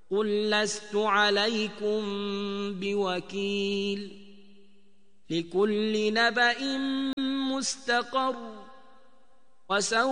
قل لست عليكم بوكيل لكل نبأ مستقر وسوف